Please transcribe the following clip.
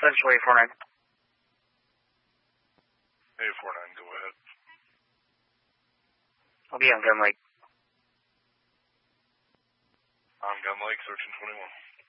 Central 849. 849, go ahead. I'll be on Gun Lake. On Gun Lake, searching 21.